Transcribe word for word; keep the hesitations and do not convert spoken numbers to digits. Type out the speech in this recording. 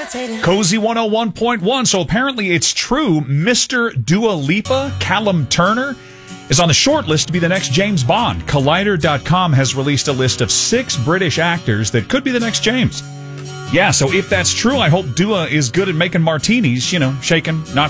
Cozy one oh one point one. So apparently it's true. Mister Dua Lipa, Callum Turner, is on the short list to be the next James Bond. Collider dot com has released a list of six British actors that could be the next James. Yeah, so if that's true, I hope Dua is good at making martinis, you know, shaken, not